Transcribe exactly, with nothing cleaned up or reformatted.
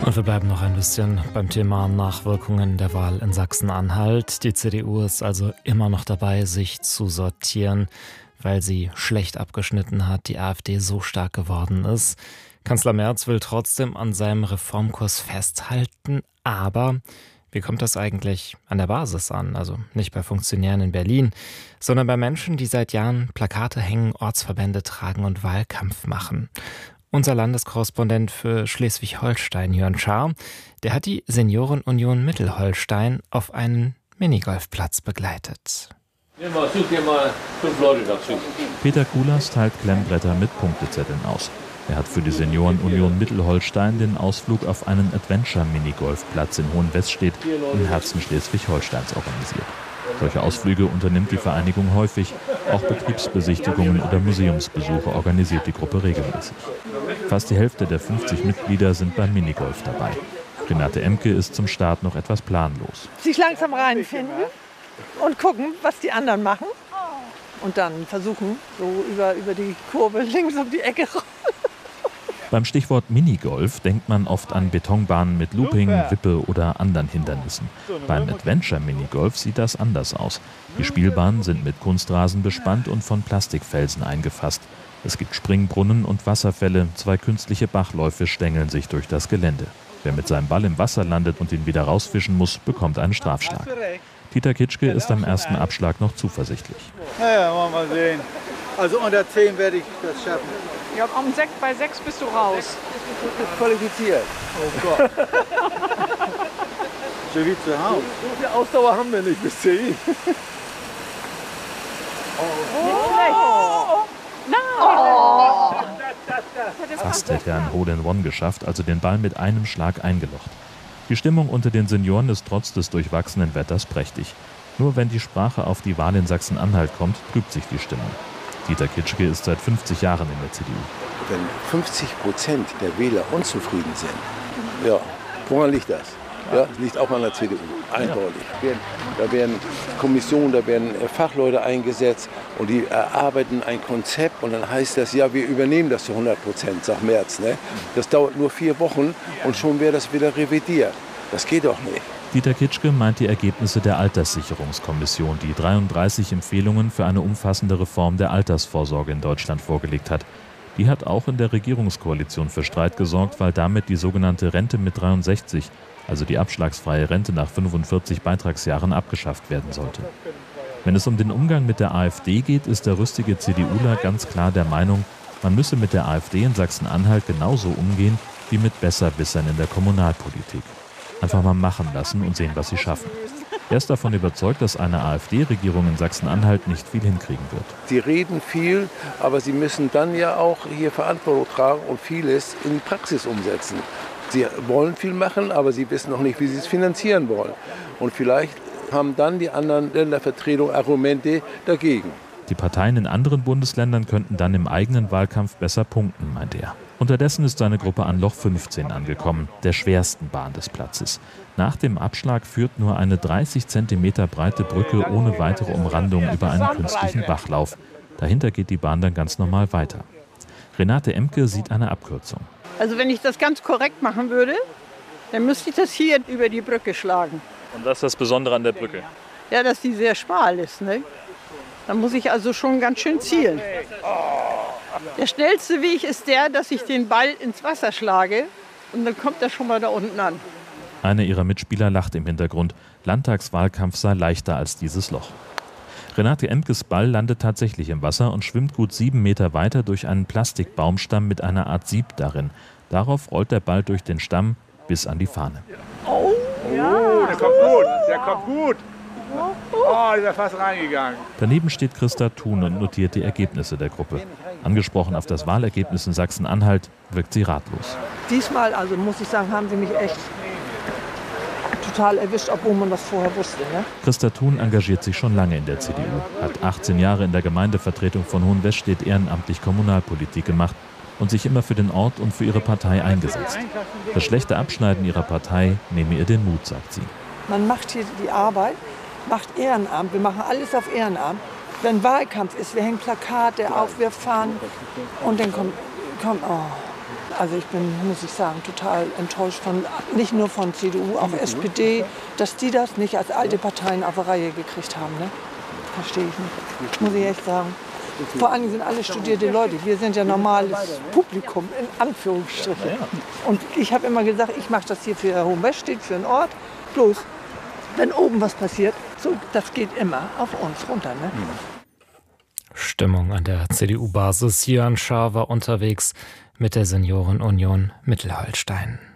Und wir bleiben noch ein bisschen beim Thema Nachwirkungen der Wahl in Sachsen-Anhalt. Die C D U ist also immer noch dabei, sich zu sortieren, weil sie schlecht abgeschnitten hat, die AfD so stark geworden ist. Kanzler Merz will trotzdem an seinem Reformkurs festhalten, aber wie kommt das eigentlich an der Basis an? Also nicht bei Funktionären in Berlin, sondern bei Menschen, die seit Jahren Plakate hängen, Ortsverbände tragen und Wahlkampf machen. Unser Landeskorrespondent für Schleswig-Holstein, Jörn Schaar, der hat die Seniorenunion Mittelholstein auf einen Minigolfplatz begleitet. Such dir mal fünf Leute dazu. Peter Kulas teilt Klemmbretter mit Punktezetteln aus. Er hat für die Seniorenunion Mittelholstein den Ausflug auf einen Adventure-Minigolfplatz in Hohenweststedt im Herzen Schleswig-Holsteins organisiert. Solche Ausflüge unternimmt die Vereinigung häufig. Auch Betriebsbesichtigungen oder Museumsbesuche organisiert die Gruppe regelmäßig. Fast die Hälfte der fünfzig Mitglieder sind beim Minigolf dabei. Renate Emke ist zum Start noch etwas planlos. Sich langsam reinfinden und gucken, was die anderen machen. Und dann versuchen, so über, über die Kurve links um die Ecke raus. Beim Stichwort Minigolf denkt man oft an Betonbahnen mit Looping, Wippe oder anderen Hindernissen. Beim Adventure Minigolf sieht das anders aus. Die Spielbahnen sind mit Kunstrasen bespannt und von Plastikfelsen eingefasst. Es gibt Springbrunnen und Wasserfälle, zwei künstliche Bachläufe stängeln sich durch das Gelände. Wer mit seinem Ball im Wasser landet und ihn wieder rausfischen muss, bekommt einen Strafschlag. Dieter Kitschke ist am ersten Abschlag noch zuversichtlich. Naja, wollen wir mal sehen. Also unter zehn werde ich das schaffen. Ja, um sechs, bei sechs bist du raus. Qualifiziert. Oh Gott. So wie zu Hause. So viel Ausdauer haben wir nicht bis zehn. Oh. Fast hätte er ein Hole-in-One geschafft, also den Ball mit einem Schlag eingelocht. Die Stimmung unter den Senioren ist trotz des durchwachsenen Wetters prächtig. Nur wenn die Sprache auf die Wahl in Sachsen-Anhalt kommt, trübt sich die Stimmung. Dieter Kitschke ist seit fünfzig Jahren in der C D U. Wenn fünfzig Prozent der Wähler unzufrieden sind, ja, woran liegt das? Ja, das liegt auch an der C D U, eindeutig. Da werden Kommissionen, da werden Fachleute eingesetzt und die erarbeiten ein Konzept und dann heißt das, ja, wir übernehmen das zu hundert Prozent, sagt Merz. Ne? Das dauert nur vier Wochen und schon wäre das wieder revidiert. Das geht doch nicht. Dieter Kitschke meint die Ergebnisse der Alterssicherungskommission, die dreiunddreißig Empfehlungen für eine umfassende Reform der Altersvorsorge in Deutschland vorgelegt hat. Die hat auch in der Regierungskoalition für Streit gesorgt, weil damit die sogenannte Rente mit dreiundsechzig, also die abschlagsfreie Rente nach fünfundvierzig Beitragsjahren, abgeschafft werden sollte. Wenn es um den Umgang mit der AfD geht, ist der rüstige CDUler ganz klar der Meinung, man müsse mit der AfD in Sachsen-Anhalt genauso umgehen wie mit Besserwissern in der Kommunalpolitik. Einfach mal machen lassen und sehen, was sie schaffen. Er ist davon überzeugt, dass eine AfD-Regierung in Sachsen-Anhalt nicht viel hinkriegen wird. Sie reden viel, aber sie müssen dann ja auch hier Verantwortung tragen und vieles in die Praxis umsetzen. Sie wollen viel machen, aber sie wissen noch nicht, wie sie es finanzieren wollen. Und vielleicht haben dann die anderen Ländervertretungen Argumente dagegen. Die Parteien in anderen Bundesländern könnten dann im eigenen Wahlkampf besser punkten, meint er. Unterdessen ist seine Gruppe an Loch fünfzehn angekommen, der schwersten Bahn des Platzes. Nach dem Abschlag führt nur eine dreißig Zentimeter breite Brücke ohne weitere Umrandung über einen künstlichen Bachlauf. Dahinter geht die Bahn dann ganz normal weiter. Renate Emke sieht eine Abkürzung. Also wenn ich das ganz korrekt machen würde, dann müsste ich das hier über die Brücke schlagen. Und was ist das Besondere an der Brücke? Ja, dass die sehr schmal ist, ne? Dann muss ich also schon ganz schön zielen. Der schnellste Weg ist der, dass ich den Ball ins Wasser schlage und dann kommt er schon mal da unten an. Einer ihrer Mitspieler lacht im Hintergrund. Landtagswahlkampf sei leichter als dieses Loch. Renate Emkes Ball landet tatsächlich im Wasser und schwimmt gut sieben Meter weiter durch einen Plastikbaumstamm mit einer Art Sieb darin. Darauf rollt der Ball durch den Stamm bis an die Fahne. Oh, ja. Der kommt gut, der kommt gut. Oh, der ist fast reingegangen. Daneben steht Christa Thun und notiert die Ergebnisse der Gruppe. Angesprochen auf das Wahlergebnis in Sachsen-Anhalt wirkt sie ratlos. Diesmal, also muss ich sagen, haben sie mich echt total erwischt, obwohl man das vorher wusste. Ne? Christa Thun engagiert sich schon lange in der C D U, hat achtzehn Jahre in der Gemeindevertretung von Hohenweststedt ehrenamtlich Kommunalpolitik gemacht und sich immer für den Ort und für ihre Partei eingesetzt. Das schlechte Abschneiden ihrer Partei nehme ihr den Mut, sagt sie. Man macht hier die Arbeit, macht Ehrenamt, wir machen alles auf Ehrenamt. Wenn Wahlkampf ist, wir hängen Plakate auf, wir fahren und dann kommt, kommt oh. Also ich bin, muss ich sagen, total enttäuscht von, nicht nur von C D U, auch S P D, dass die das nicht als alte Parteien auf der Reihe gekriegt haben. Ne? Verstehe ich nicht, muss ich echt sagen. Vor allem sind alle studierte Leute. Wir sind ja normales Publikum, in Anführungsstrichen. Und ich habe immer gesagt, ich mache das hier für Hohenwestedt, für einen Ort. Bloß, wenn oben was passiert, so, das geht immer auf uns runter. Ne? Stimmung an der C D U-Basis. Jörn Schaar war unterwegs mit der Seniorenunion Mittelholstein.